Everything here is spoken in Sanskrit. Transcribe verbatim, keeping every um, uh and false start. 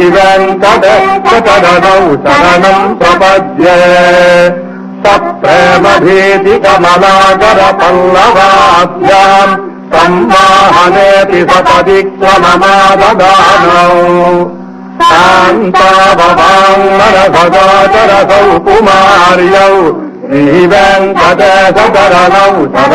श्रीवेङ्कटेशचरणौ शरणम् प्रपद्ये सप्रेमभीतिकमलाकरपल्लवाभ्याम् सम्माहनेति सपदि त्वममाददानौ शान्ताभवाङ्मनभगाचरसौ कुमार्यौ श्रीवेङ्कटेशचरणौ